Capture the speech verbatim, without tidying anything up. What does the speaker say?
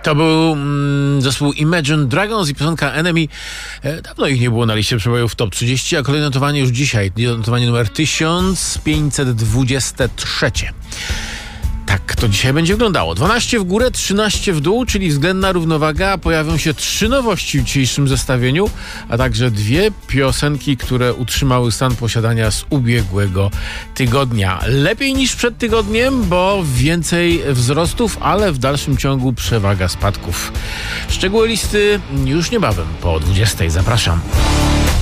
To był mm, zespół Imagine Dragons i piosenka Enemy. E, dawno ich nie było na liście przebojów Top trzydzieści, a kolejne notowanie już dzisiaj. Notowanie numer tysiąc pięćset dwadzieścia trzy. Tak to dzisiaj będzie wyglądało. dwanaście w górę, trzynaście w dół, czyli względna równowaga. Pojawią się trzy nowości w dzisiejszym zestawieniu, a także dwie piosenki, które utrzymały stan posiadania z ubiegłego tygodnia. Lepiej niż przed tygodniem, bo więcej wzrostów, ale w dalszym ciągu przewaga spadków. Szczegóły listy już niebawem po dwudziestej. Zapraszam.